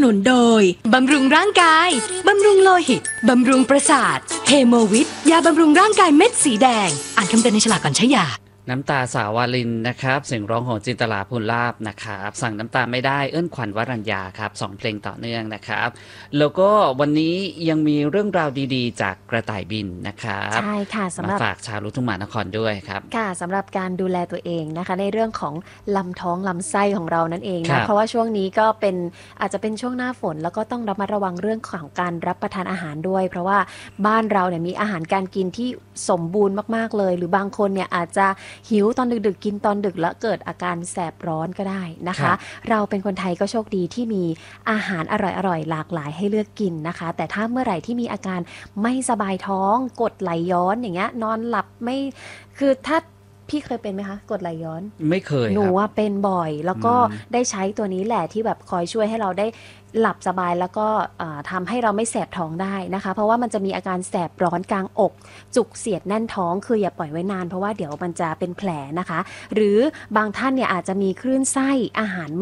นุนโดยบำรุงร่างกายบำรุงโลหิตบำรุงประสาทเฮโมวิทยาบำรุงร่างกายเม็ดสีแดงอ่านคำเตือนในฉลากก่อนใช้ยาน้ำตาสาวาลินนะครับเสียงร้องของจินตลาภูลาภนะครับสั่งน้ำตาไม่ได้เอิ้นขวัญวรัญญาครับ2เพลงต่อเนื่องนะครับแล้วก็วันนี้ยังมีเรื่องราวดีๆจากกระต่ายบินนะครับใช่ค่ะสำหรับมาฝากชาวลูกทุ่งมหานครด้วยครับค่ะสำหรับการดูแลตัวเองนะคะในเรื่องของลำท้องลำไส้ของเรานั่นเองนะเพราะว่าช่วงนี้ก็เป็นอาจจะเป็นช่วงหน้าฝนแล้วก็ต้องระมัดระวังเรื่องของการรับประทานอาหารด้วยเพราะว่าบ้านเราเนี่ยมีอาหารการกินที่สมบูรณ์มากๆเลยหรือบางคนเนี่ยอาจจะหิวตอนดึกๆกินตอนดึกแล้วเกิดอาการแสบร้อนก็ได้นะคะเราเป็นคนไทยก็โชคดีที่มีอาหารอร่อยๆหลากหลายให้เลือกกินนะคะแต่ถ้าเมื่อไหร่ที่มีอาการไม่สบายท้องกรดไหลย้อนอย่างเงี้ยนอนหลับไม่คือถ้าพี่เคยเป็นไหมคะกรดไหลย้อนไม่เคยหนูว่าเป็นบ่อยแล้วก็ได้ใช้ตัวนี้แหละที่แบบคอยช่วยให้เราได้หลับสบายแล้วก็ทำให้เราไม่แสบท้องได้นะคะเพราะว่ามันจะมีอาการแสบร้อนกลางอกจุกเสียดแน่นท้องคืออย่าปล่อยไว้นานเพราะว่าเดี๋ยวมันจะเป็นแผลนะคะหรือบางท่านเนี่ยอาจจะมีคลื่นไส้อาหาร